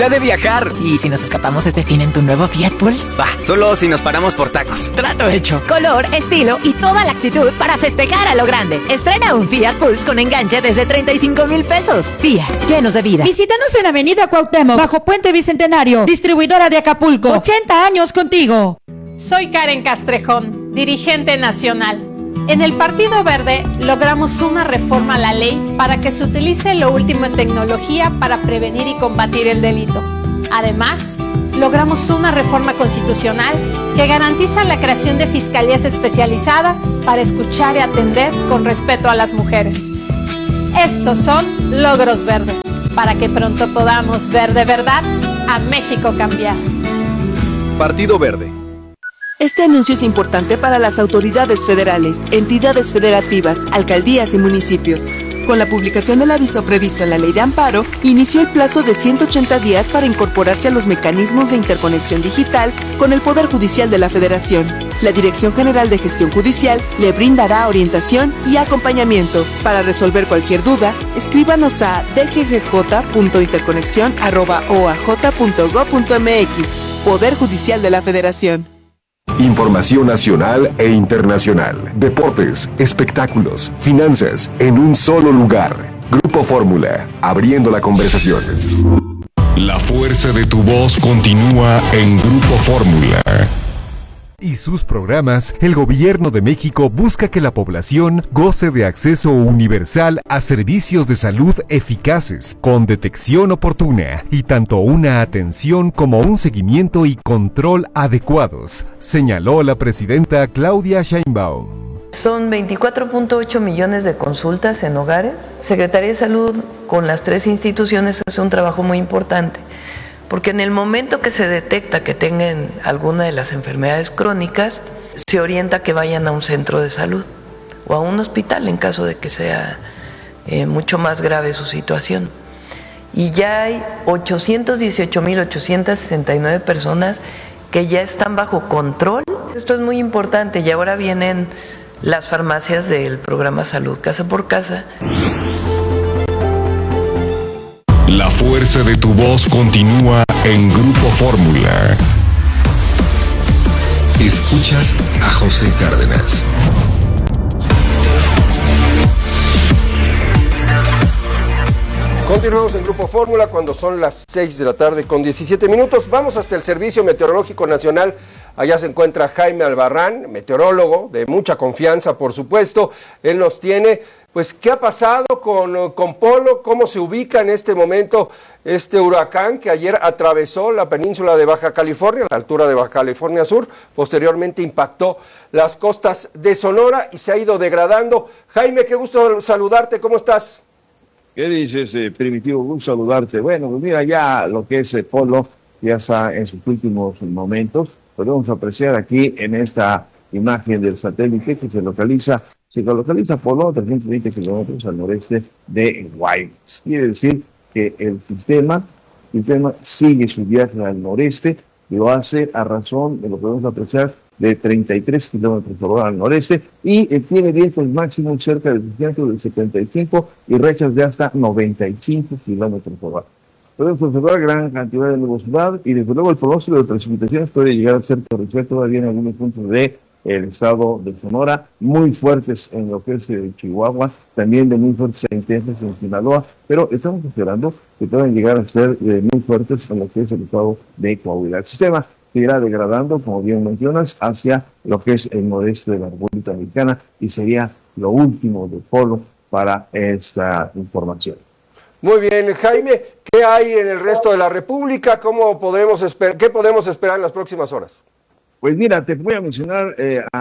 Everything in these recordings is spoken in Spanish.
bonita de viajar. ¿Y si nos escapamos este fin en tu nuevo Fiat Pulse? Va, solo si nos paramos por tacos. Trato hecho. Color, estilo y toda la actitud para festejar a lo grande. Estrena un Fiat Pulse con enganche desde 35,000 pesos. Fiat, llenos de vida. Visítanos en Avenida Cuauhtémoc, bajo Puente Bicentenario, distribuidora de Acapulco. 80 años contigo. Soy Karen Castrejón, dirigente nacional. En el Partido Verde logramos una reforma a la ley para que se utilice lo último en tecnología para prevenir y combatir el delito. Además, logramos una reforma constitucional que garantiza la creación de fiscalías especializadas para escuchar y atender con respeto a las mujeres. Estos son logros verdes, para que pronto podamos ver de verdad a México cambiar. Partido Verde. Este anuncio es importante para las autoridades federales, entidades federativas, alcaldías y municipios. Con la publicación del aviso previsto en la Ley de Amparo, inició el plazo de 180 días para incorporarse a los mecanismos de interconexión digital con el Poder Judicial de la Federación. La Dirección General de Gestión Judicial le brindará orientación y acompañamiento. Para resolver cualquier duda, escríbanos a dggj.interconexión@oaj.gov.mx. Poder Judicial de la Federación. Información nacional e internacional, deportes, espectáculos, finanzas, en un solo lugar. Grupo Fórmula, abriendo la conversación. La fuerza de tu voz continúa en Grupo Fórmula. Y sus programas, el Gobierno de México busca que la población goce de acceso universal a servicios de salud eficaces, con detección oportuna y tanto una atención como un seguimiento y control adecuados, señaló la presidenta Claudia Sheinbaum. Son 24.8 millones de consultas en hogares. Secretaría de Salud con las 3 instituciones hace un trabajo muy importante. Porque en el momento que se detecta que tengan alguna de las enfermedades crónicas, se orienta a que vayan a un centro de salud o a un hospital en caso de que sea mucho más grave su situación. Y ya hay 818.869 personas que ya están bajo control. Esto es muy importante y ahora vienen las farmacias del programa Salud Casa por Casa. La fuerza de tu voz continúa en Grupo Fórmula. Escuchas a José Cárdenas. Continuamos en Grupo Fórmula cuando son las 6 de la tarde con 17 minutos. Vamos hasta el Servicio Meteorológico Nacional. Allá se encuentra Jaime Albarrán, meteorólogo de mucha confianza, por supuesto. Él nos tiene, pues, ¿qué ha pasado con Polo? ¿Cómo se ubica en este momento este huracán que ayer atravesó la península de Baja California, a la altura de Baja California Sur? Posteriormente impactó las costas de Sonora y se ha ido degradando. Jaime, qué gusto saludarte, ¿cómo estás? ¿Qué dices, Primitivo? Gusto saludarte. Bueno, pues mira, ya lo que es Polo ya está en sus últimos momentos. Podemos apreciar aquí en esta imagen del satélite que se localiza Polo a 320 kilómetros al noreste de Guaymas. Quiere decir que el sistema sigue su viaje al noreste y lo hace a razón de lo que podemos apreciar de 33 kilómetros por hora al noreste y tiene vientos máximos cerca del 75 y rachas de hasta 95 kilómetros por hora. Podemos observar gran cantidad de nubosidad y desde luego el pronóstico de precipitaciones puede llegar a ser torrencial todavía en algunos puntos del estado de Sonora, muy fuertes en lo que es Chihuahua, también de muy fuertes e intensas en Sinaloa, pero estamos esperando que puedan llegar a ser muy fuertes en lo que es el estado de Coahuila. El sistema se irá degradando, como bien mencionas, hacia lo que es el noreste de la República Mexicana y sería lo último de Polo para esta información. Muy bien, Jaime, ¿qué hay en el resto de la República? ¿Qué podemos esperar en las próximas horas? Pues mira, te voy a mencionar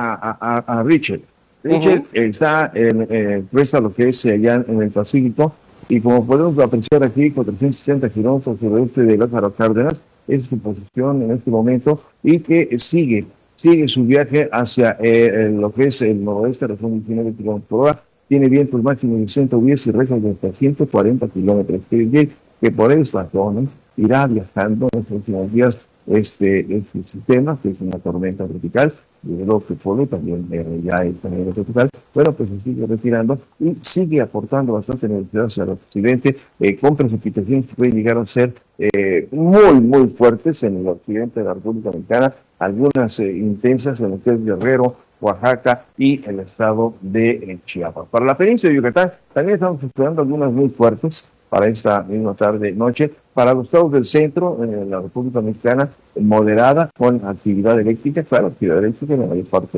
a Richard. Richard está presta lo que es allá en el Pacífico y como podemos apreciar aquí, 460 kilómetros suroeste de Lázaro Cárdenas, es su posición en este momento y que sigue su viaje hacia lo que es el noroeste, región 19 kilómetros por hora. Tiene vientos máximos de 110 y rachas de hasta 140 kilómetros. Quiere decir que por esta zona irá viajando en los próximos días este sistema, que es una tormenta tropical, desde luego que Polo también ya está en el hospital, bueno, pues se sigue retirando y sigue aportando bastante energía hacia el occidente, con precipitaciones que pueden llegar a ser muy fuertes en el occidente de la República Mexicana, algunas intensas en lo que es Guerrero, Oaxaca y el estado de Chiapas. Para la península de Yucatán también estamos esperando algunas muy fuertes para esta misma tarde-noche. Para los estados del centro, en la República Mexicana, moderada, con actividad eléctrica, claro, actividad eléctrica en la mayor parte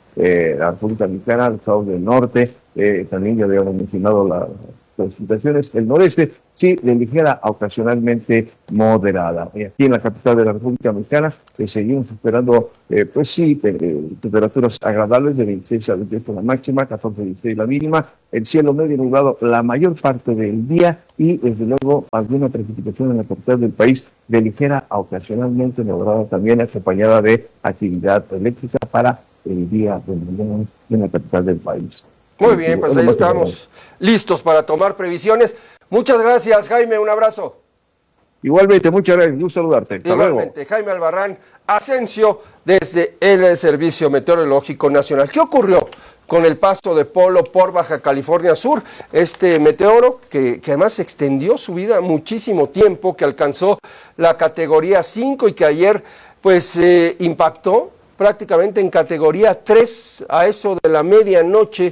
de la República Mexicana, los estados del norte, también ya habíamos mencionado las precipitaciones, el noreste, sí, de ligera a ocasionalmente moderada. Y aquí en la capital de la República Mexicana seguimos esperando, pues sí, temperaturas agradables de 26 a 28 la máxima, 14 a 16 la mínima, el cielo medio nublado la mayor parte del día y desde luego alguna precipitación en la capital del país de ligera a ocasionalmente moderada, también acompañada de actividad eléctrica para el día de mañana en la capital del país. Muy bien, pues ahí estamos listos para tomar previsiones. Muchas gracias, Jaime, un abrazo. Igualmente, muchas gracias, gusto saludarte. Hasta Igualmente, luego. Jaime Albarrán Asensio, desde el Servicio Meteorológico Nacional. ¿Qué ocurrió con el paso de Polo por Baja California Sur? Este meteoro, que además extendió su vida muchísimo tiempo, que alcanzó la categoría 5 y que ayer pues impactó prácticamente en categoría 3 a eso de la medianoche.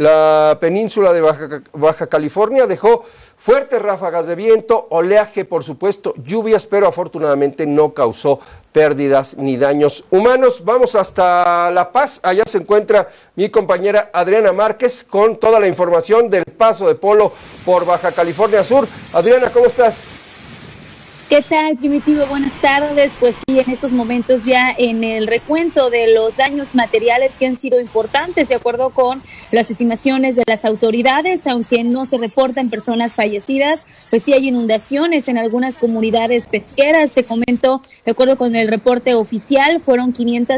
La península de Baja California dejó fuertes ráfagas de viento, oleaje, por supuesto, lluvias, pero afortunadamente no causó pérdidas ni daños humanos. Vamos hasta La Paz, allá se encuentra mi compañera Adriana Márquez con toda la información del paso de Polo por Baja California Sur. Adriana, ¿cómo estás? ¿Qué tal, Primitivo? Buenas tardes. Pues sí, en estos momentos ya en el recuento de los daños materiales que han sido importantes, de acuerdo con las estimaciones de las autoridades, aunque no se reportan personas fallecidas, pues sí hay inundaciones en algunas comunidades pesqueras. Te comento, de acuerdo con el reporte oficial, fueron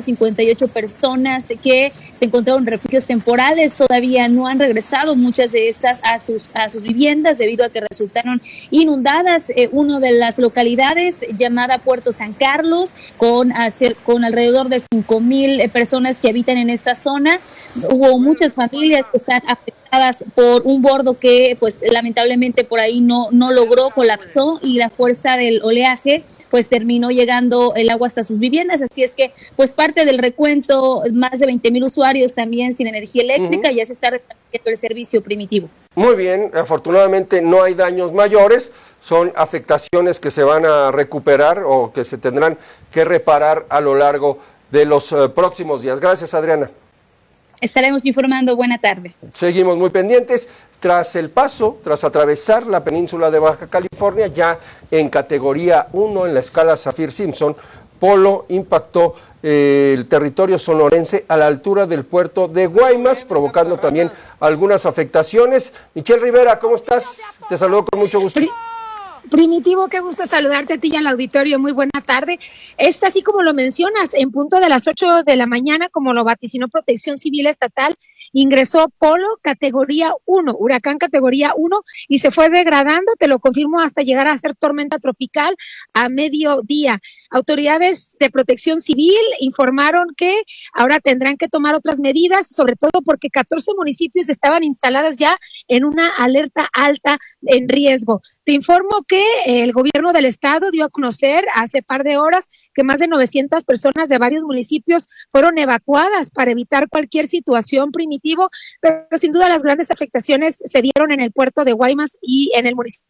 558 personas que se encontraron en refugios temporales. Todavía no han regresado muchas de estas a sus viviendas debido a que resultaron inundadas. Uno de las localidades llamada Puerto San Carlos, con alrededor de 5,000 personas que habitan en esta zona. Hubo muchas familias que están afectadas por un bordo que pues lamentablemente por ahí no logró, colapsó, y la fuerza del oleaje pues terminó llegando el agua hasta sus viviendas. Así es que pues parte del recuento, más de 20,000 usuarios también sin energía eléctrica. Ya se está restableciendo el servicio, Primitivo. Muy bien, afortunadamente no hay daños mayores, son afectaciones que se van a recuperar o que se tendrán que reparar a lo largo de los próximos días. Gracias, Adriana. Estaremos informando. Buena tarde. Seguimos muy pendientes. Tras atravesar la península de Baja California, ya en categoría 1 en la escala Saffir-Simpson, Polo impactó el territorio sonorense a la altura del puerto de Guaymas, provocando también algunas afectaciones. Michelle Rivera, ¿cómo estás? Te saludo con mucho gusto. Primitivo, qué gusto saludarte a ti y al auditorio, muy buena tarde. Es así como lo mencionas, en punto de las 8 de la mañana, como lo vaticinó Protección Civil Estatal, ingresó Polo categoría 1, huracán categoría 1, y se fue degradando, te lo confirmo, hasta llegar a ser tormenta tropical a mediodía. Autoridades de Protección Civil informaron que ahora tendrán que tomar otras medidas, sobre todo porque 14 municipios estaban instaladas ya en una alerta alta en riesgo. Te informo que el gobierno del estado dio a conocer hace par de horas que más de 900 personas de varios municipios fueron evacuadas para evitar cualquier situación, Primitivo, pero sin duda las grandes afectaciones se dieron en el puerto de Guaymas y en el municipio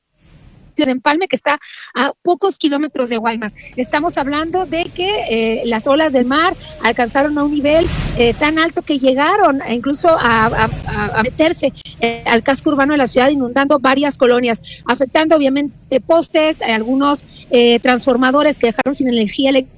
de Empalme, que está a pocos kilómetros de Guaymas. Estamos hablando de que las olas del mar alcanzaron a un nivel tan alto que llegaron incluso a meterse al casco urbano de la ciudad, inundando varias colonias, afectando obviamente postes, algunos transformadores que dejaron sin energía eléctrica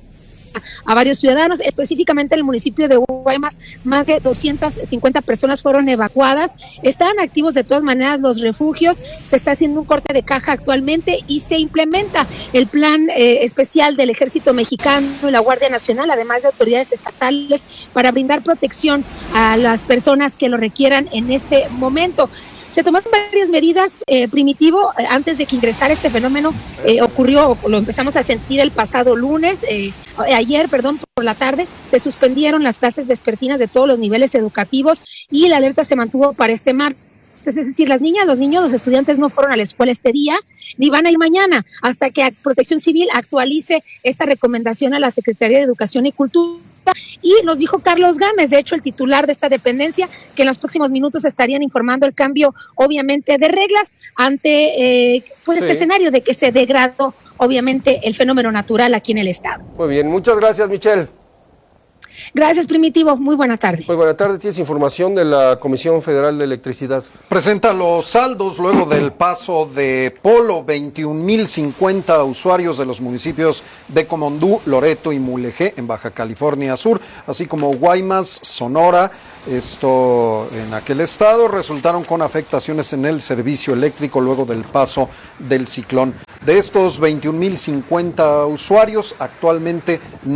a varios ciudadanos. Específicamente en el municipio de Guaymas, más de 250 personas fueron evacuadas. Están activos de todas maneras los refugios, se está haciendo un corte de caja actualmente y se implementa el plan especial del Ejército Mexicano y la Guardia Nacional, además de autoridades estatales, para brindar protección a las personas que lo requieran en este momento. Se tomaron varias medidas, Primitivo, antes de que ingresara este fenómeno. Ocurrió, lo empezamos a sentir el pasado lunes, ayer, por la tarde, se suspendieron las clases vespertinas de todos los niveles educativos y la alerta se mantuvo para este martes. Es decir, las niñas, los niños, los estudiantes no fueron a la escuela este día, ni van a ir mañana, hasta que Protección Civil actualice esta recomendación a la Secretaría de Educación y Cultura. Y nos dijo Carlos Gámez, de hecho el titular de esta dependencia, que en los próximos minutos estarían informando el cambio, obviamente, de reglas ante este escenario de que se degradó, obviamente, el fenómeno natural aquí en el estado. Muy bien, muchas gracias, Michelle. Gracias, Primitivo. Muy buena tarde. Muy buena tarde. Tienes información de la Comisión Federal de Electricidad. Presenta los saldos luego del paso de Polo. 21,050 usuarios de los municipios de Comondú, Loreto y Mulegé en Baja California Sur, así como Guaymas, Sonora, esto en aquel estado, resultaron con afectaciones en el servicio eléctrico luego del paso del ciclón. De estos 21,050 usuarios, actualmente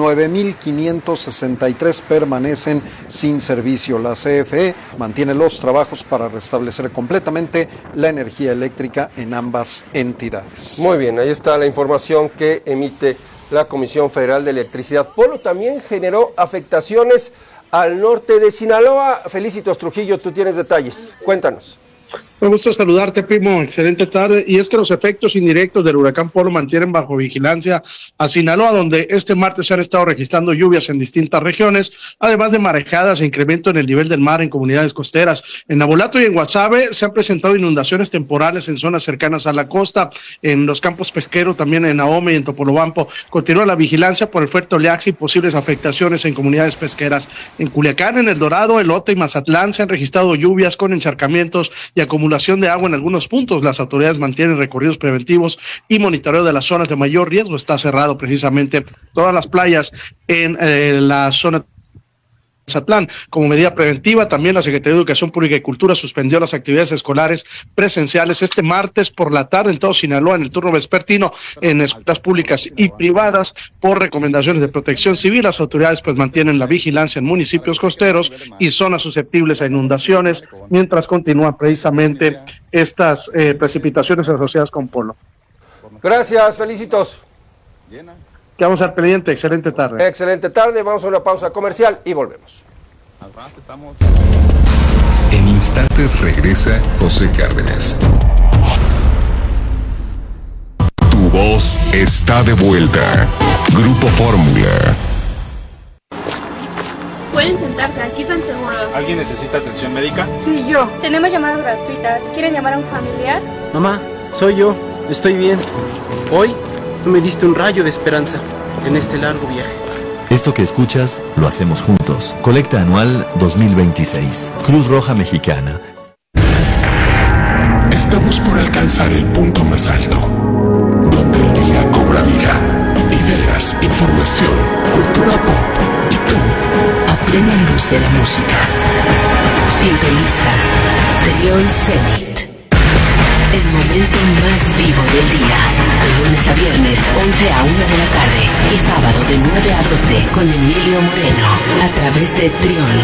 9,563 permanecen sin servicio. La CFE mantiene los trabajos para restablecer completamente la energía eléctrica en ambas entidades. Muy bien, ahí está la información que emite la Comisión Federal de Electricidad. Polo también generó afectaciones al norte de Sinaloa. Felicitos Trujillo, tú tienes detalles. Cuéntanos. Un gusto saludarte, primo. Excelente tarde. Y es que los efectos indirectos del huracán Polo mantienen bajo vigilancia a Sinaloa, donde este martes se han estado registrando lluvias en distintas regiones, además de marejadas e incremento en el nivel del mar en comunidades costeras. En Nabolato y en Guasave se han presentado inundaciones temporales en zonas cercanas a la costa, en los campos pesqueros, también en Ahome y en Topolobampo. Continúa la vigilancia por el fuerte oleaje y posibles afectaciones en comunidades pesqueras. En Culiacán, en El Dorado, Elote y Mazatlán se han registrado lluvias con encharcamientos y acumulación de agua en algunos puntos. Las autoridades mantienen recorridos preventivos y monitoreo de las zonas de mayor riesgo. Está cerrado precisamente todas las playas en la zona de Mazatlán. Como medida preventiva, también la Secretaría de Educación Pública y Cultura suspendió las actividades escolares presenciales este martes por la tarde en todo Sinaloa en el turno vespertino en escuelas públicas y privadas por recomendaciones de Protección Civil. Las autoridades pues mantienen la vigilancia en municipios costeros y zonas susceptibles a inundaciones mientras continúan precisamente estas precipitaciones asociadas con Polo. Gracias, felicitos. Quedamos al pendiente. Excelente tarde. Excelente tarde. Vamos a una pausa comercial y volvemos. En instantes regresa José Cárdenas. Tu voz está de vuelta. Grupo Fórmula. Pueden sentarse, aquí están seguros. ¿Alguien necesita atención médica? Sí, yo. Tenemos llamadas gratuitas. ¿Quieren llamar a un familiar? Mamá, soy yo. Estoy bien. Hoy tú me diste un rayo de esperanza en este largo viaje. Esto que escuchas, lo hacemos juntos. Colecta anual 2026. Cruz Roja Mexicana. Estamos por alcanzar el punto más alto, donde el día cobra vida. Ideas, información, cultura pop y tú, a plena luz de la música. Sintoniza Trión Zenit. El momento más vivo del día. De lunes a viernes, 11 a 1 de la tarde. Y sábado de 9 a 12 con Emilio Moreno. A través de Trión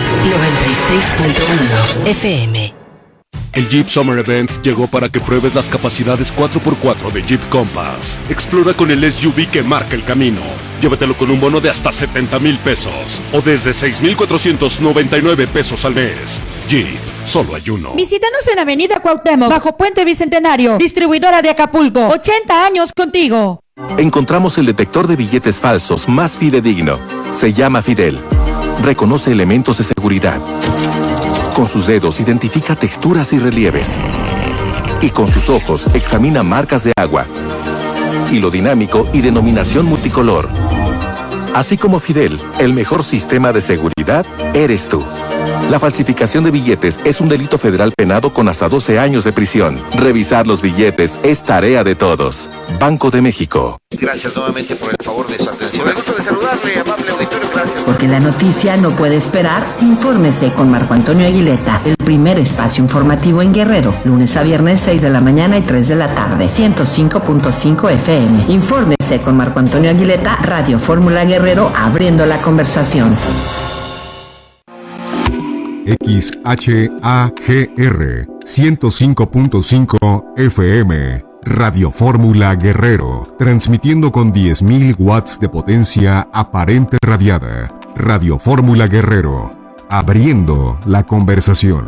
96.1 FM. El Jeep Summer Event llegó para que pruebes las capacidades 4x4 de Jeep Compass. Explora con el SUV que marca el camino. Llévatelo con un bono de hasta 70,000 pesos o desde 6,499 pesos al mes. Jeep, solo hay uno. Visítanos en Avenida Cuauhtémoc, bajo Puente Bicentenario, distribuidora de Acapulco. 80 años contigo. Encontramos el detector de billetes falsos más fidedigno. Se llama Fidel. Reconoce elementos de seguridad. Con sus dedos identifica texturas y relieves. Y con sus ojos examina marcas de agua, hilo dinámico y denominación multicolor. Así como Fidel, el mejor sistema de seguridad eres tú. La falsificación de billetes es un delito federal penado con hasta 12 años de prisión. Revisar los billetes es tarea de todos. Banco de México. Gracias nuevamente por el favor de su atención. Me gusta de saludarle, amable auditorio, gracias. Porque la noticia no puede esperar, infórmese con Marco Antonio Aguileta, el primer espacio informativo en Guerrero, lunes a viernes 6 de la mañana y 3 de la tarde, 105.5 FM. Infórmese con Marco Antonio Aguileta, Radio Fórmula Guerrero, abriendo la conversación. XHAGR 105.5 FM. Radio Fórmula Guerrero, transmitiendo con 10.000 watts de potencia aparente radiada. Radio Fórmula Guerrero, abriendo la conversación.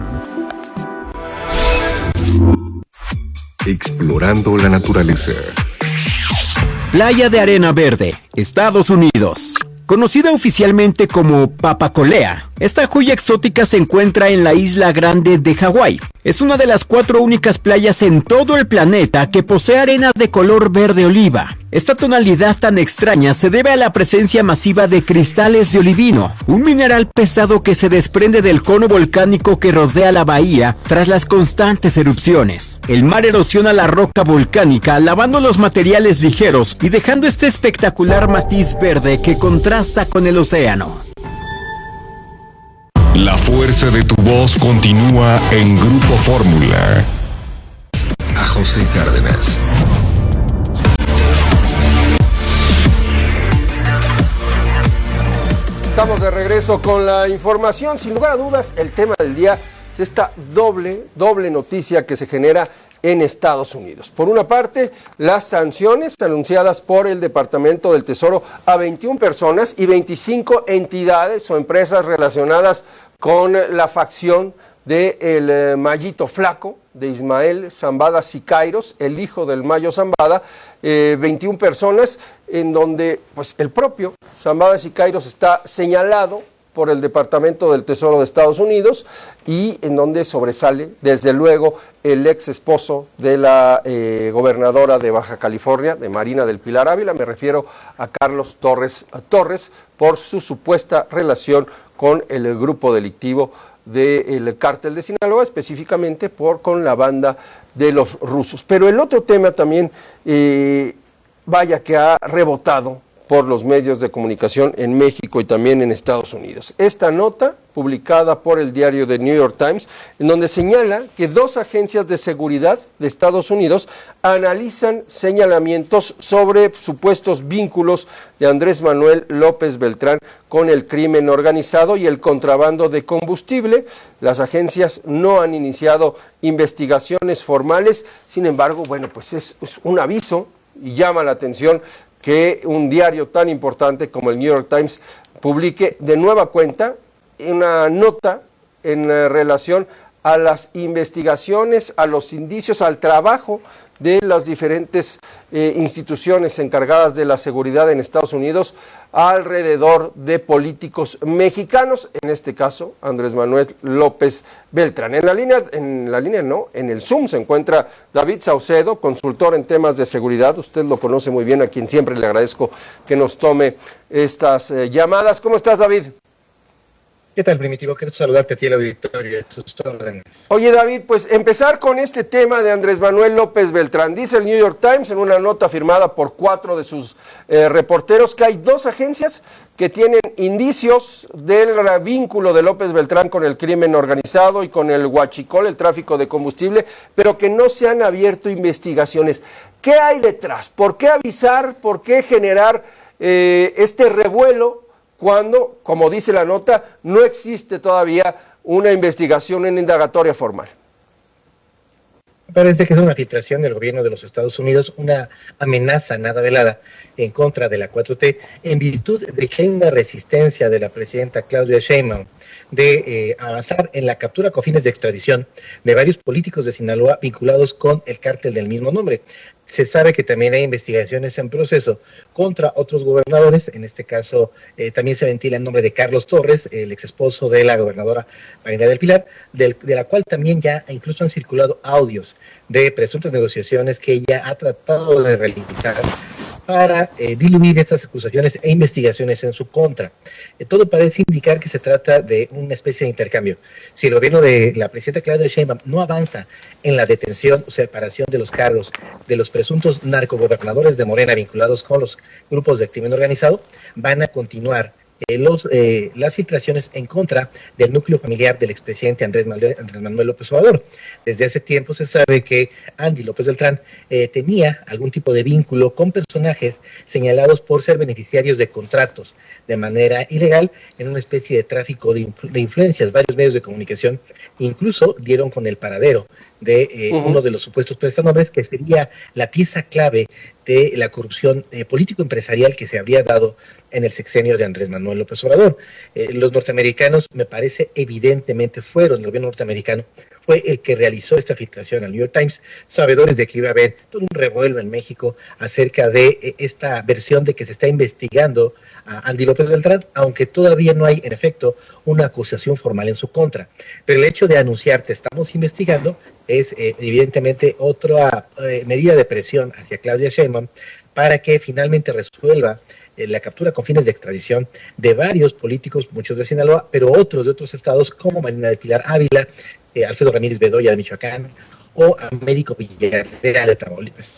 Explorando la naturaleza. Playa de Arena Verde, Estados Unidos. Conocida oficialmente como Papacolea, esta joya exótica se encuentra en la isla Grande de Hawái. Es una de las 4 únicas playas en todo el planeta que posee arena de color verde oliva. Esta tonalidad tan extraña se debe a la presencia masiva de cristales de olivino, un mineral pesado que se desprende del cono volcánico que rodea la bahía tras las constantes erupciones. El mar erosiona la roca volcánica, lavando los materiales ligeros y dejando este espectacular matiz verde que contrasta con el océano. La fuerza de tu voz continúa en Grupo Fórmula. A José Cárdenas. Estamos de regreso con la información. Sin lugar a dudas, el tema del día es esta doble noticia que se genera en Estados Unidos. Por una parte, las sanciones anunciadas por el Departamento del Tesoro a 21 personas y 25 entidades o empresas relacionadas con la facción del Mayito Flaco, de Ismael Zambada Siqueiros, el hijo del Mayo Zambada, 21 personas en donde pues el propio Zambada Siqueiros está señalado por el Departamento del Tesoro de Estados Unidos y en donde sobresale desde luego el ex esposo de la gobernadora de Baja California, de Marina del Pilar Ávila, me refiero a Carlos Torres por su supuesta relación con el grupo delictivo del cártel de Sinaloa, específicamente con la banda de los rusos. Pero el otro tema también, vaya que ha rebotado por los medios de comunicación en México y también en Estados Unidos. Esta nota, publicada por el diario The New York Times, en donde señala que 2 agencias de seguridad de Estados Unidos analizan señalamientos sobre supuestos vínculos de Andrés Manuel López Beltrán con el crimen organizado y el contrabando de combustible. Las agencias no han iniciado investigaciones formales, sin embargo, bueno, pues es un aviso y llama la atención que un diario tan importante como el New York Times publique de nueva cuenta una nota en relación a las investigaciones, a los indicios, al trabajo de las diferentes instituciones encargadas de la seguridad en Estados Unidos alrededor de políticos mexicanos, en este caso Andrés Manuel López Beltrán. En el Zoom se encuentra David Saucedo, consultor en temas de seguridad. Usted lo conoce muy bien, a quien siempre le agradezco que nos tome estas llamadas. ¿Cómo estás, David? ¿Qué tal, Primitivo? Quiero saludarte a ti, el auditorio, de tus órdenes. Oye, David, pues empezar con este tema de Andrés Manuel López Beltrán. Dice el New York Times en una nota firmada por 4 de sus reporteros que hay 2 agencias que tienen indicios del vínculo de López Beltrán con el crimen organizado y con el huachicol, el tráfico de combustible, pero que no se han abierto investigaciones. ¿Qué hay detrás? ¿Por qué avisar? ¿Por qué generar este revuelo cuando, como dice la nota, no existe todavía una investigación, una indagatoria formal? Me parece que es una filtración del gobierno de los Estados Unidos, una amenaza nada velada en contra de la 4T, en virtud de que hay una resistencia de la presidenta Claudia Sheinbaum de avanzar en la captura con fines de extradición de varios políticos de Sinaloa vinculados con el cártel del mismo nombre. Se sabe que también hay investigaciones en proceso contra otros gobernadores, en este caso también se ventila el nombre de Carlos Torres, el ex esposo de la gobernadora Marina del Pilar, de la cual también ya incluso han circulado audios de presuntas negociaciones que ella ha tratado de realizar para diluir estas acusaciones e investigaciones en su contra. Todo parece indicar que se trata de una especie de intercambio. Si el gobierno de la presidenta Claudia Sheinbaum no avanza en la detención o separación de los cargos de los presuntos narcogobernadores de Morena vinculados con los grupos de crimen organizado, van a continuar las filtraciones en contra del núcleo familiar del expresidente Andrés Manuel López Obrador. Desde hace tiempo se sabe que Andy López Beltrán tenía algún tipo de vínculo con personajes señalados por ser beneficiarios de contratos de manera ilegal en una especie de tráfico de influencias. Varios medios de comunicación incluso dieron con el paradero de uno de los supuestos prestanombres, que sería la pieza clave de la corrupción político-empresarial que se habría dado en el sexenio de Andrés Manuel López Obrador. Los norteamericanos, me parece, evidentemente el gobierno norteamericano fue el que realizó esta filtración al New York Times, sabedores de que iba a haber todo un revuelo en México acerca de esta versión de que se está investigando a Andy López Beltrán, aunque todavía no hay, en efecto, una acusación formal en su contra. Pero el hecho de anunciar te estamos investigando es evidentemente otra medida de presión hacia Claudia Sheinbaum para que finalmente resuelva la captura con fines de extradición de varios políticos, muchos de Sinaloa, pero otros de otros estados como Marina del Pilar Ávila, Alfredo Ramírez Bedoya de Michoacán o Américo Villarreal de Tamaulipas.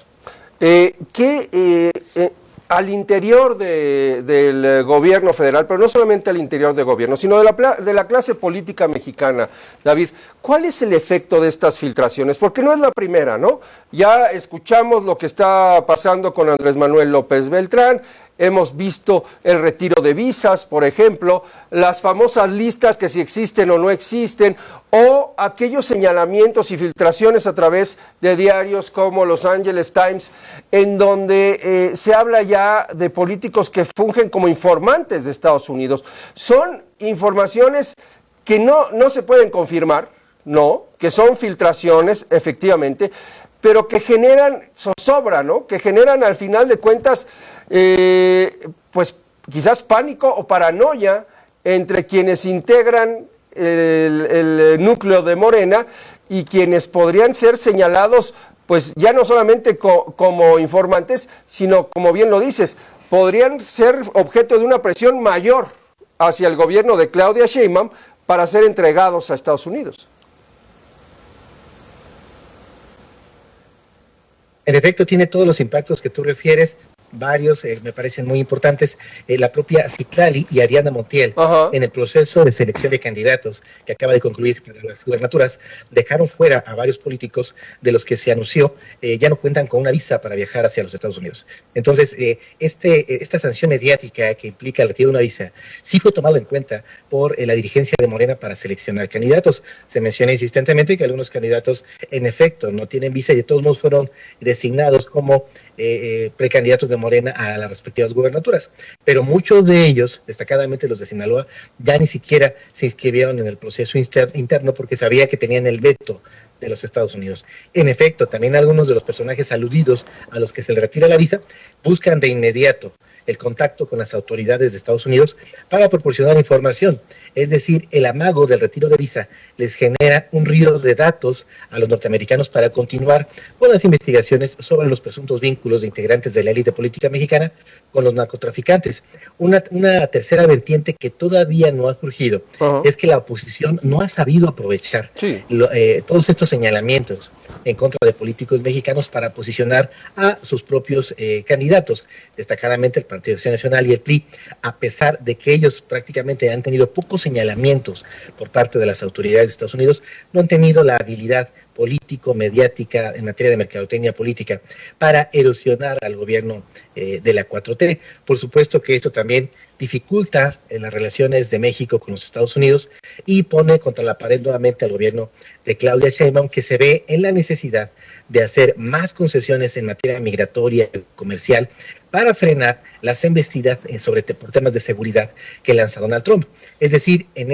Al interior del gobierno federal, pero no solamente al interior del gobierno, sino de la clase política mexicana, David, ¿cuál es el efecto de estas filtraciones? Porque no es la primera, ¿no? Ya escuchamos lo que está pasando con Andrés Manuel López Beltrán. Hemos visto el retiro de visas, por ejemplo, las famosas listas que si existen o no existen, o aquellos señalamientos y filtraciones a través de diarios como Los Angeles Times, en donde se habla ya de políticos que fungen como informantes de Estados Unidos. Son informaciones que no se pueden confirmar, no, que son filtraciones, efectivamente, pero que generan zozobra, ¿no? Que generan al final de cuentas, pues quizás pánico o paranoia entre quienes integran el núcleo de Morena y quienes podrían ser señalados, pues ya no solamente como informantes, sino, como bien lo dices, podrían ser objeto de una presión mayor hacia el gobierno de Claudia Sheinbaum para ser entregados a Estados Unidos. En efecto, tiene todos los impactos que tú refieres, varios me parecen muy importantes. La propia Citlali y Ariana Montiel, en el proceso de selección de candidatos que acaba de concluir para las gubernaturas, dejaron fuera a varios políticos de los que se anunció ya no cuentan con una visa para viajar hacia los Estados Unidos. Entonces, esta sanción mediática que implica el retiro de una visa sí fue tomado en cuenta por la dirigencia de Morena para seleccionar candidatos. Se menciona insistentemente que algunos candidatos en efecto no tienen visa y de todos modos fueron designados como precandidatos de Morena a las respectivas gubernaturas, pero muchos de ellos, destacadamente los de Sinaloa, ya ni siquiera se inscribieron en el proceso interno porque sabía que tenían el veto de los Estados Unidos. En efecto, también algunos de los personajes aludidos a los que se les retira la visa buscan de inmediato el contacto con las autoridades de Estados Unidos para proporcionar información. Es decir, el amago del retiro de visa les genera un río de datos a los norteamericanos para continuar con las investigaciones sobre los presuntos vínculos de integrantes de la élite política mexicana con los narcotraficantes. Una tercera vertiente que todavía no ha surgido es que la oposición no ha sabido aprovechar todos estos señalamientos en contra de políticos mexicanos para posicionar a sus propios candidatos, destacadamente el Partido Acción Nacional y el PRI, a pesar de que ellos prácticamente han tenido pocos señalamientos por parte de las autoridades de Estados Unidos, no han tenido la habilidad político-mediática en materia de mercadotecnia política para erosionar al gobierno de la 4T. Por supuesto que esto también dificulta las relaciones de México con los Estados Unidos y pone contra la pared nuevamente al gobierno de Claudia Sheinbaum, que se ve en la necesidad de hacer más concesiones en materia migratoria y comercial para frenar las embestidas por temas de seguridad que lanza Donald Trump. Es decir, en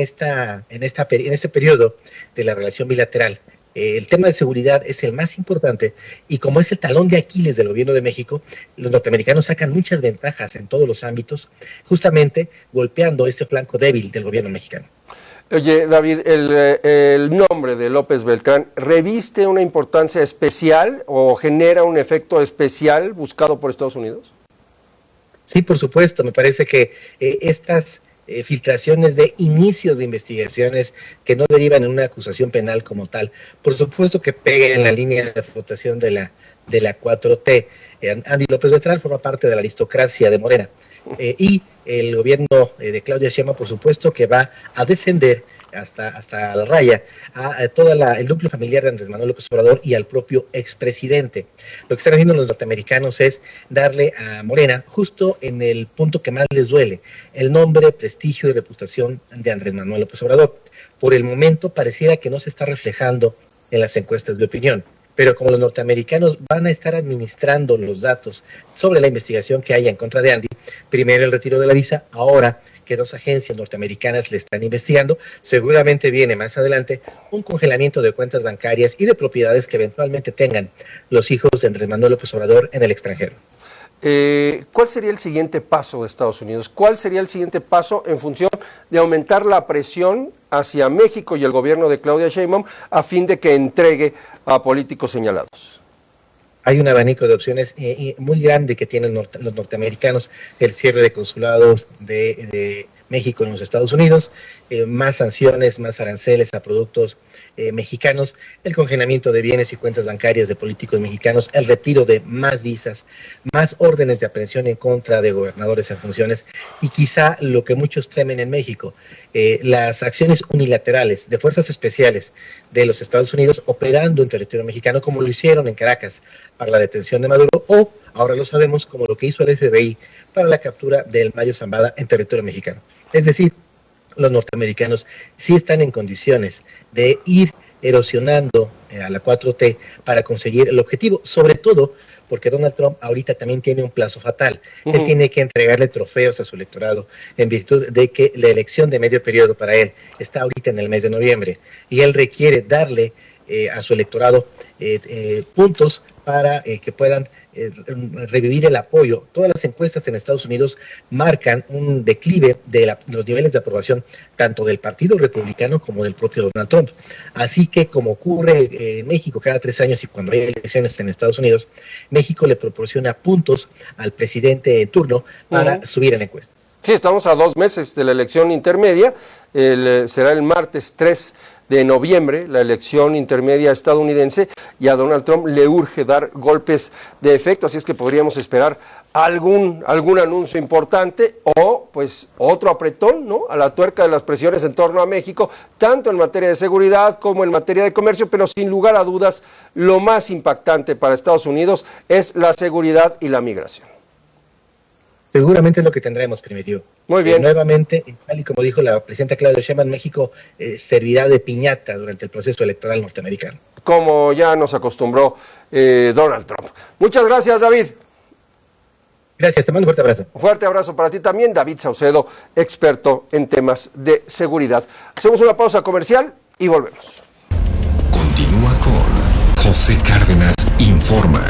este periodo de la relación bilateral, el tema de seguridad es el más importante y como es el talón de Aquiles del gobierno de México, los norteamericanos sacan muchas ventajas en todos los ámbitos, justamente golpeando ese flanco débil del gobierno mexicano. Oye, David, el nombre de López Beltrán, ¿reviste una importancia especial o genera un efecto especial buscado por Estados Unidos? Sí, por supuesto. Me parece que estas filtraciones de inicios de investigaciones que no derivan en una acusación penal como tal, por supuesto que pega en la línea de flotación de de la 4T. Andy López Beltrán forma parte de la aristocracia de Morena. Y el gobierno de Claudia Sheinbaum, por supuesto, que va a defender hasta la raya a todo el núcleo familiar de Andrés Manuel López Obrador y al propio expresidente. Lo que están haciendo los norteamericanos es darle a Morena justo en el punto que más les duele, el nombre, prestigio y reputación de Andrés Manuel López Obrador. Por el momento pareciera que no se está reflejando en las encuestas de opinión, pero como los norteamericanos van a estar administrando los datos sobre la investigación que haya en contra de Andy, primero el retiro de la visa, ahora que 2 agencias norteamericanas le están investigando, seguramente viene más adelante un congelamiento de cuentas bancarias y de propiedades que eventualmente tengan los hijos de Andrés Manuel López Obrador en el extranjero. ¿Cuál sería el siguiente paso de Estados Unidos? ¿Cuál sería el siguiente paso en función de aumentar la presión hacia México y el gobierno de Claudia Sheinbaum a fin de que entregue a políticos señalados? Hay un abanico de opciones muy grande que tienen los norteamericanos: el cierre de consulados de México en los Estados Unidos, más sanciones, más aranceles a productos mexicanos, el congelamiento de bienes y cuentas bancarias de políticos mexicanos, el retiro de más visas, más órdenes de aprehensión en contra de gobernadores en funciones y quizá lo que muchos temen en México, las acciones unilaterales de fuerzas especiales de los Estados Unidos operando en territorio mexicano, como lo hicieron en Caracas para la detención de Maduro, o ahora lo sabemos como lo que hizo el FBI para la captura del Mayo Zambada en territorio mexicano. Es decir, los norteamericanos sí están en condiciones de ir erosionando a la 4T para conseguir el objetivo, sobre todo porque Donald Trump ahorita también tiene un plazo fatal. Él tiene que entregarle trofeos a su electorado en virtud de que la elección de medio periodo para él está ahorita en el mes de noviembre y él requiere darle a su electorado puntos para que puedan revivir el apoyo. Todas las encuestas en Estados Unidos marcan un declive de los niveles de aprobación tanto del Partido Republicano como del propio Donald Trump. Así que, como ocurre en México cada 3 años y cuando hay elecciones en Estados Unidos, México le proporciona puntos al presidente en turno para subir en encuestas. Sí, estamos a 2 meses de la elección intermedia. Será el martes 3 de noviembre, la elección intermedia estadounidense, y a Donald Trump le urge dar golpes de efecto, así es que podríamos esperar algún anuncio importante o pues otro apretón, ¿no?, a la tuerca de las presiones en torno a México, tanto en materia de seguridad como en materia de comercio, pero sin lugar a dudas lo más impactante para Estados Unidos es la seguridad y la migración. Seguramente es lo que tendremos, Primitivo. Muy bien. Nuevamente, tal y como dijo la presidenta Claudia Sheinbaum, México servirá de piñata durante el proceso electoral norteamericano. Como ya nos acostumbró Donald Trump. Muchas gracias, David. Gracias, te mando un fuerte abrazo. Un fuerte abrazo para ti también, David Saucedo, experto en temas de seguridad. Hacemos una pausa comercial y volvemos. Continúa con José Cárdenas Informa.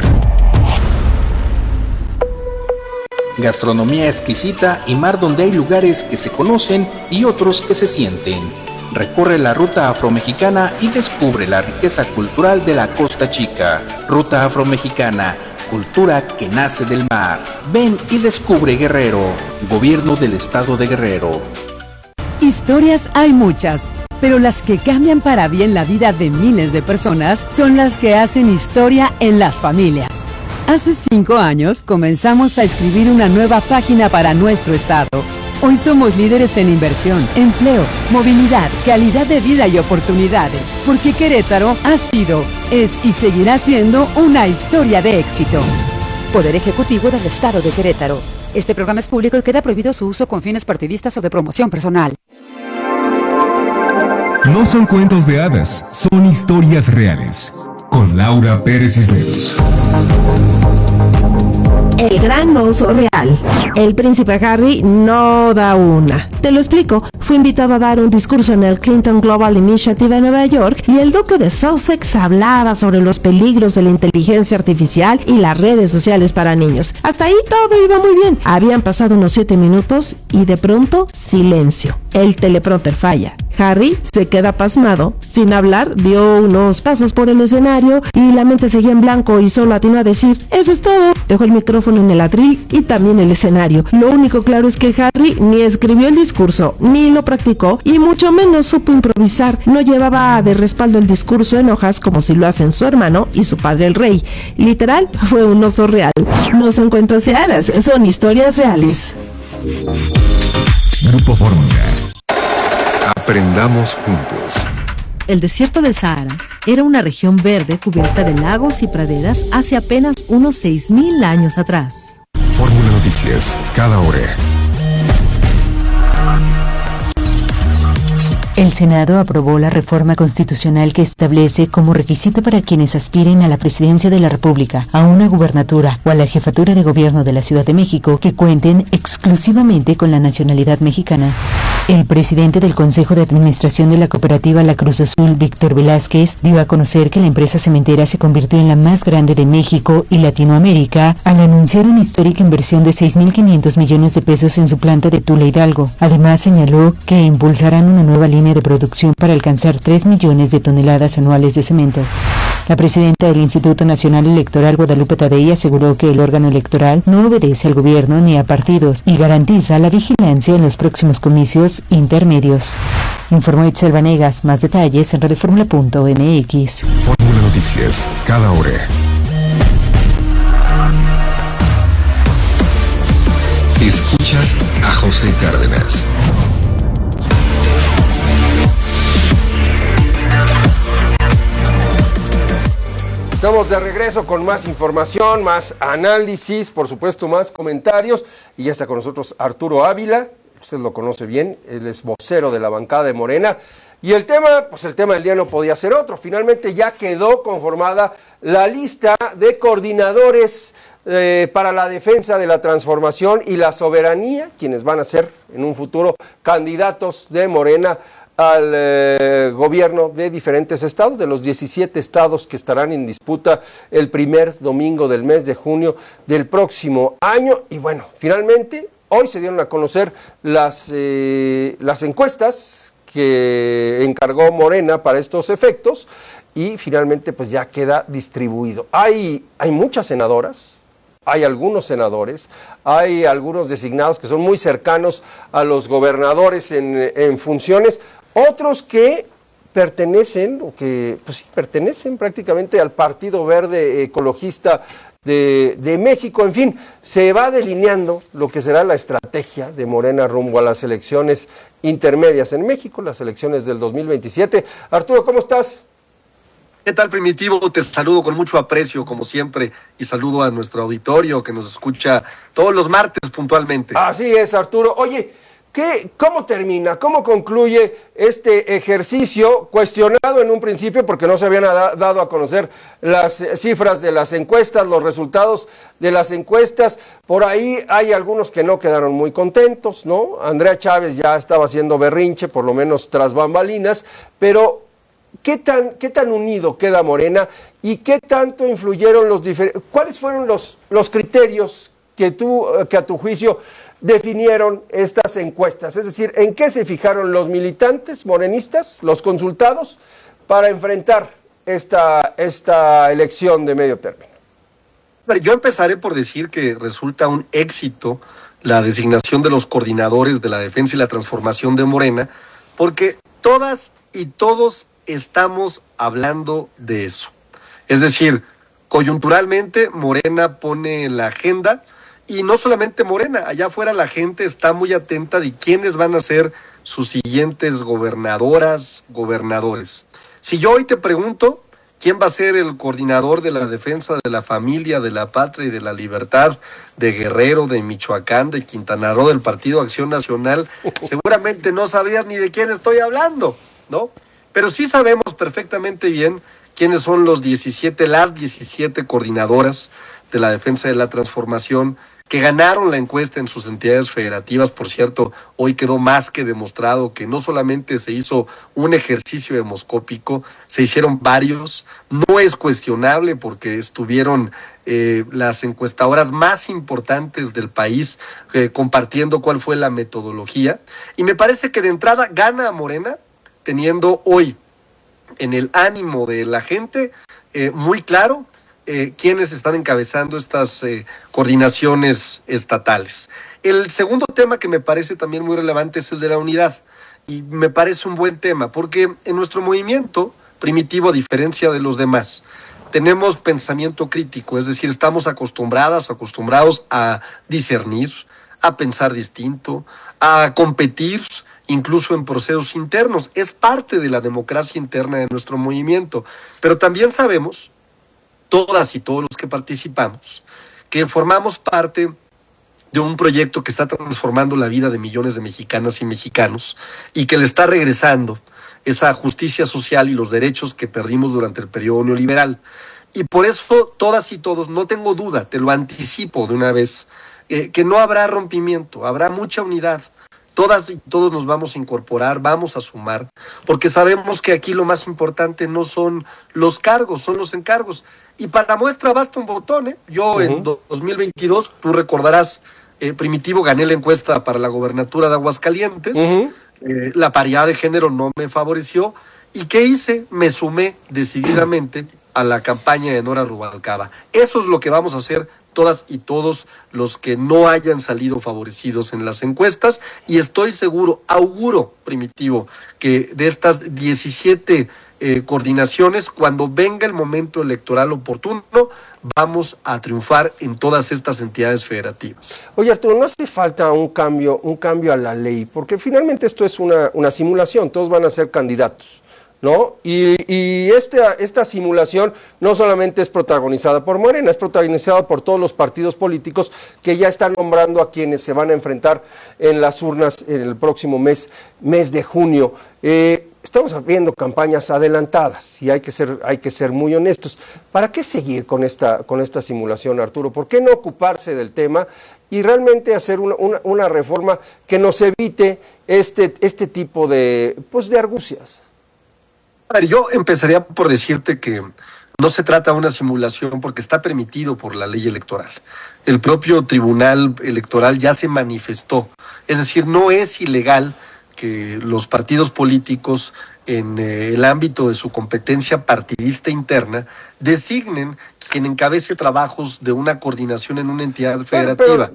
Gastronomía exquisita y mar donde hay lugares que se conocen y otros que se sienten. Recorre la ruta afromexicana y descubre la riqueza cultural de la Costa Chica. Ruta afromexicana, cultura que nace del mar. Ven y descubre Guerrero. Gobierno del Estado de Guerrero. Historias hay muchas, pero las que cambian para bien la vida de miles de personas son las que hacen historia en las familias. Hace 5 años comenzamos a escribir una nueva página para nuestro estado. Hoy somos líderes en inversión, empleo, movilidad, calidad de vida y oportunidades, porque Querétaro ha sido, es y seguirá siendo una historia de éxito. Poder Ejecutivo del Estado de Querétaro. Este programa es público y queda prohibido su uso con fines partidistas o de promoción personal. No son cuentos de hadas, son historias reales. Con Laura Pérez Cisneros. El gran oso real. El príncipe Harry no da una. Te lo explico. Fue invitado a dar un discurso en el Clinton Global Initiative en Nueva York y el duque de Sussex hablaba sobre los peligros de la inteligencia artificial y las redes sociales para niños. Hasta ahí todo iba muy bien. Habían pasado unos 7 minutos y de pronto silencio. El teleprompter falla. Harry se queda pasmado. Sin hablar, dio unos pasos por el escenario y la mente seguía en blanco y solo atinó a decir, eso es todo. Dejó el micrófono en el atril y también el escenario. Lo único claro es que Harry ni escribió el discurso, ni lo practicó y mucho menos supo improvisar. No llevaba de respaldo el discurso en hojas como si lo hacen su hermano y su padre el rey. Literal, fue un oso real. No son cuentos de hadas, son historias reales. Grupo Fórmula. Aprendamos juntos. El desierto del Sahara era una región verde cubierta de lagos y praderas hace apenas unos 6.000 años atrás. Fórmula Noticias, cada hora. El Senado aprobó la reforma constitucional que establece como requisito para quienes aspiren a la presidencia de la República, a una gubernatura o a la jefatura de gobierno de la Ciudad de México que cuenten exclusivamente con la nacionalidad mexicana. El presidente del Consejo de Administración de la cooperativa La Cruz Azul, Víctor Velázquez, dio a conocer que la empresa cementera se convirtió en la más grande de México y Latinoamérica al anunciar una histórica inversión de 6.500 millones de pesos en su planta de Tula, Hidalgo. Además, señaló que impulsarán una nueva línea de producción para alcanzar 3 millones de toneladas anuales de cemento. La presidenta del Instituto Nacional Electoral, Guadalupe Tadei, aseguró que el órgano electoral no obedece al gobierno ni a partidos y garantiza la vigilancia en los próximos comicios intermedios. Informó Itzel Vanegas. Más detalles en radioformula.mx. Fórmula Noticias, cada hora. Escuchas a José Cárdenas. Estamos de regreso con más información, más análisis, por supuesto más comentarios, y ya está con nosotros Arturo Ávila, usted lo conoce bien, él es vocero de la bancada de Morena, y el tema, pues el tema del día no podía ser otro. Finalmente ya quedó conformada la lista de coordinadores para la defensa de la transformación y la soberanía, quienes van a ser en un futuro candidatos de Morena al gobierno de diferentes estados, de los 17 estados que estarán en disputa el primer domingo del mes de junio del próximo año. Y bueno, finalmente hoy se dieron a conocer las encuestas que encargó Morena para estos efectos y finalmente pues ya queda distribuido. Hay muchas senadoras, hay algunos senadores, hay algunos designados que son muy cercanos a los gobernadores en funciones, otros que pertenecen, o que pues sí, pertenecen prácticamente al Partido Verde Ecologista de México. En fin, se va delineando lo que será la estrategia de Morena rumbo a las elecciones intermedias en México, las elecciones del 2027. Arturo, ¿cómo estás? ¿Qué tal, Primitivo? Te saludo con mucho aprecio, como siempre, y saludo a nuestro auditorio que nos escucha todos los martes puntualmente. Así es, Arturo. Oye, ¿cómo termina, cómo concluye este ejercicio cuestionado en un principio porque no se habían dado a conocer las cifras de las encuestas, los resultados de las encuestas? Por ahí hay algunos que no quedaron muy contentos, ¿no? Andrea Chávez ya estaba haciendo berrinche, por lo menos tras bambalinas, pero ¿qué tan unido queda Morena y qué tanto influyeron cuáles fueron los criterios que a tu juicio definieron estas encuestas? Es decir, ¿en qué se fijaron los militantes morenistas, los consultados, para enfrentar esta elección de medio término? Yo empezaré por decir que resulta un éxito la designación de los coordinadores de la defensa y la transformación de Morena, porque todas y todos estamos hablando de eso. Es decir, coyunturalmente Morena pone en la agenda. Y no solamente Morena, allá afuera la gente está muy atenta de quiénes van a ser sus siguientes gobernadoras, gobernadores. Si yo hoy te pregunto quién va a ser el coordinador de la defensa de la familia, de la patria y de la libertad de Guerrero, de Michoacán, de Quintana Roo, del Partido Acción Nacional, seguramente no sabrías ni de quién estoy hablando, ¿no? Pero sí sabemos perfectamente bien quiénes son las 17 coordinadoras de la defensa de la transformación que ganaron la encuesta en sus entidades federativas. Por cierto, hoy quedó más que demostrado que no solamente se hizo un ejercicio demoscópico, se hicieron varios. No es cuestionable porque estuvieron las encuestadoras más importantes del país compartiendo cuál fue la metodología. Y me parece que de entrada gana a Morena teniendo hoy en el ánimo de la gente muy claro quiénes están encabezando estas coordinaciones estatales. El segundo tema que me parece también muy relevante es el de la unidad, y me parece un buen tema, porque en nuestro movimiento primitivo, a diferencia de los demás, tenemos pensamiento crítico, es decir, estamos acostumbrados a discernir, a pensar distinto, a competir, incluso en procesos internos. Es parte de la democracia interna de nuestro movimiento, pero también sabemos, todas y todos los que participamos, que formamos parte de un proyecto que está transformando la vida de millones de mexicanas y mexicanos y que le está regresando esa justicia social y los derechos que perdimos durante el periodo neoliberal. Y por eso, todas y todos, no tengo duda, te lo anticipo de una vez, que no habrá rompimiento, habrá mucha unidad. Todas y todos nos vamos a incorporar, vamos a sumar, porque sabemos que aquí lo más importante no son los cargos, son los encargos. Y para muestra basta un botón, ¿eh? Yo en 2022, tú recordarás, Primitivo, gané la encuesta para la gobernatura de Aguascalientes, la paridad de género no me favoreció, ¿y qué hice? Me sumé decididamente a la campaña de Nora Rubalcaba. Eso es lo que vamos a hacer todas y todos los que no hayan salido favorecidos en las encuestas, y estoy seguro, auguro, Primitivo, que de estas 17 coordinaciones, cuando venga el momento electoral oportuno, vamos a triunfar en todas estas entidades federativas. Oye, Arturo, ¿no hace falta un cambio a la ley? Porque finalmente esto es una simulación, todos van a ser candidatos, ¿no? Y esta simulación no solamente es protagonizada por Morena, es protagonizada por todos los partidos políticos que ya están nombrando a quienes se van a enfrentar en las urnas en el próximo mes de junio. Estamos viendo campañas adelantadas y hay que ser muy honestos. ¿Para qué seguir con esta simulación, Arturo? ¿Por qué no ocuparse del tema y realmente hacer una reforma que nos evite este tipo de argucias? A ver, yo empezaría por decirte que no se trata de una simulación porque está permitido por la ley electoral. El propio Tribunal Electoral ya se manifestó. Es decir, no es ilegal que los partidos políticos en el ámbito de su competencia partidista interna designen quien encabece trabajos de una coordinación en una entidad federativa.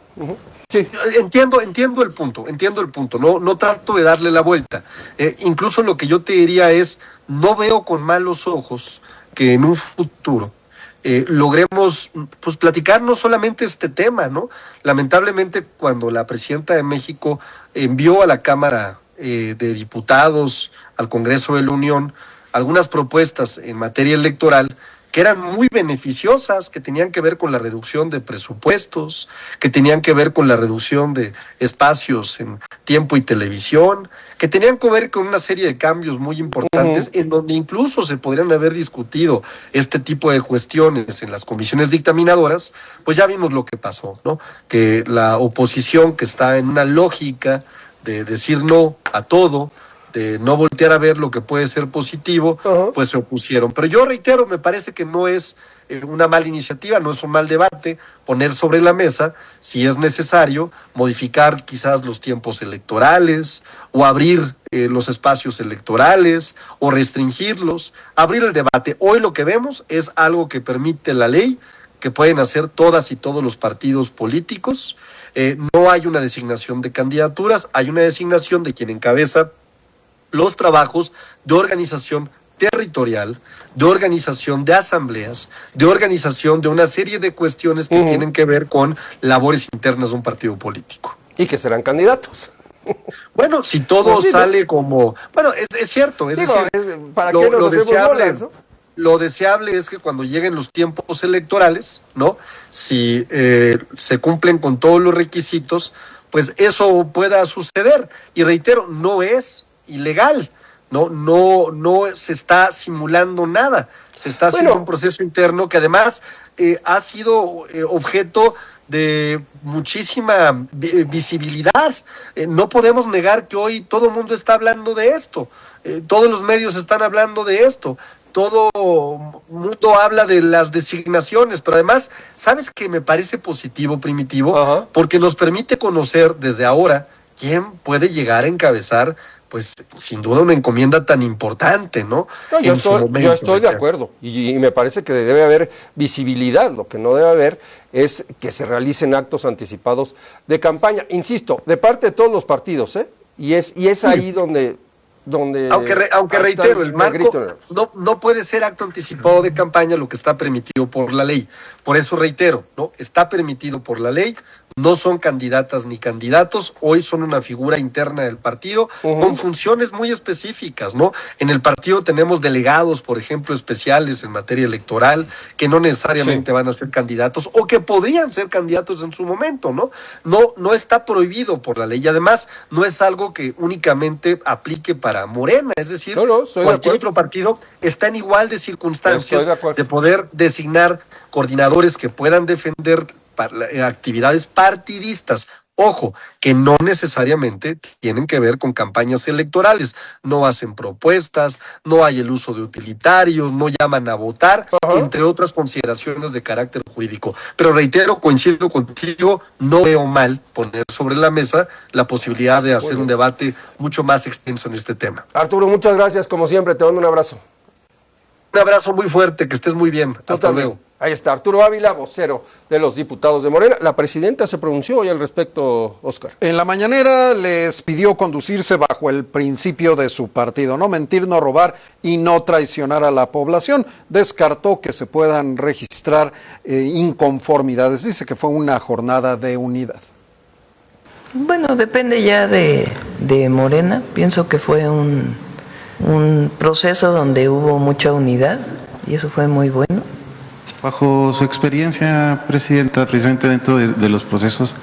Sí. Entiendo el punto, no trato de darle la vuelta. Incluso lo que yo te diría es, no veo con malos ojos que en un futuro logremos pues platicar no solamente este tema, ¿no? Lamentablemente, cuando la presidenta de México envió a la Cámara de Diputados, al Congreso de la Unión, algunas propuestas en materia electoral que eran muy beneficiosas, que tenían que ver con la reducción de presupuestos, que tenían que ver con la reducción de espacios en tiempo y televisión, que tenían que ver con una serie de cambios muy importantes, en donde incluso se podrían haber discutido este tipo de cuestiones en las comisiones dictaminadoras. Pues ya vimos lo que pasó, ¿no? Que la oposición, que está en una lógica de decir no a todo, de no voltear a ver lo que puede ser positivo, pues se opusieron. Pero yo reitero, me parece que no es una mala iniciativa, no es un mal debate poner sobre la mesa, si es necesario, modificar quizás los tiempos electorales, o abrir los espacios electorales, o restringirlos, abrir el debate. Hoy lo que vemos es algo que permite la ley, que pueden hacer todas y todos los partidos políticos. No hay una designación de candidaturas, hay una designación de quien encabeza los trabajos de organización territorial, de organización de asambleas, de organización de una serie de cuestiones que tienen que ver con labores internas de un partido político. Y que serán candidatos. Bueno, si todo sale como... Bueno, es cierto. Es decir, ¿para qué nos hacemos bolas, no? Lo deseable es que cuando lleguen los tiempos electorales, ¿no? Si se cumplen con todos los requisitos, pues eso pueda suceder. Y reitero, no es ilegal, no se está simulando nada, se está haciendo un proceso interno que además ha sido objeto de muchísima visibilidad. No podemos negar que hoy todo el mundo está hablando de esto, todos los medios están hablando de esto, todo mundo habla de las designaciones, pero además, ¿sabes qué me parece positivo, Primitivo? Porque nos permite conocer desde ahora quién puede llegar a encabezar pues sin duda una encomienda tan importante, ¿no? No, yo estoy de acuerdo y me parece que debe haber visibilidad. Lo que no debe haber es que se realicen actos anticipados de campaña. Insisto, de parte de todos los partidos, ¿eh? Y es ahí donde aunque reitero, el marco no puede ser acto anticipado de campaña lo que está permitido por la ley. Por eso reitero, ¿no? Está permitido por la ley, no son candidatas ni candidatos, hoy son una figura interna del partido con funciones muy específicas, ¿no? En el partido tenemos delegados, por ejemplo, especiales en materia electoral, que no necesariamente van a ser candidatos o que podrían ser candidatos en su momento, ¿no? No está prohibido por la ley y además no es algo que únicamente aplique para Morena, es decir, cualquier otro partido está en igual de circunstancias de poder designar coordinadores que puedan defender actividades partidistas. Ojo, que no necesariamente tienen que ver con campañas electorales. No hacen propuestas, no hay el uso de utilitarios, no llaman a votar, entre otras consideraciones de carácter jurídico. Pero reitero, coincido contigo, no veo mal poner sobre la mesa la posibilidad de hacer un debate mucho más extenso en este tema. Arturo, muchas gracias, como siempre, te mando un abrazo. Un abrazo muy fuerte, que estés muy bien. Hasta luego. Ahí está Arturo Ávila, vocero de los diputados de Morena. La presidenta se pronunció hoy al respecto, Oscar. En la mañanera les pidió conducirse bajo el principio de su partido, no mentir, no robar y no traicionar a la población. Descartó que se puedan registrar inconformidades. Dice que fue una jornada de unidad. Bueno, depende ya de Morena. Pienso que fue un proceso donde hubo mucha unidad y eso fue muy bueno. Bajo su experiencia, Presidenta, precisamente dentro de los procesos